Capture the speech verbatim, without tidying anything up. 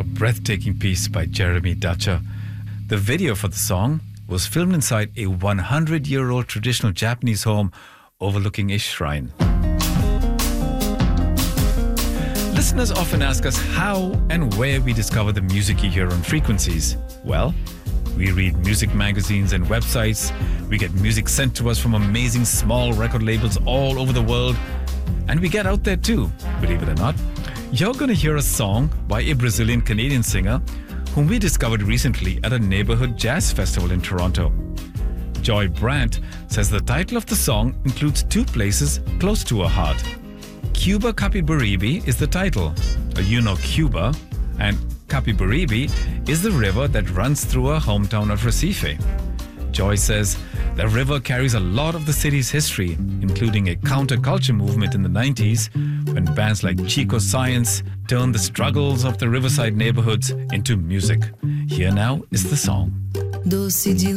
breathtaking piece by Jeremy Dutcher. The video for the song was filmed inside a one hundred year old traditional Japanese home overlooking a shrine. Listeners often ask us how and where we discover the music you hear on Frequencies. Well, we read music magazines and websites. We get music sent to us from amazing small record labels all over the world. And we get out there too, believe it or not. You're going to hear a song by a Brazilian-Canadian singer whom we discovered recently at a neighborhood jazz festival in Toronto. Joy Brandt says the title of the song includes two places close to her heart. Cuba Capibaribe is the title. You know Cuba, and Capibaribe is the river that runs through her hometown of Recife. Joy says the river carries a lot of the city's history, including a counterculture movement in the nineties when bands like Chico Science turned the struggles of the riverside neighborhoods into music. Here now is the song.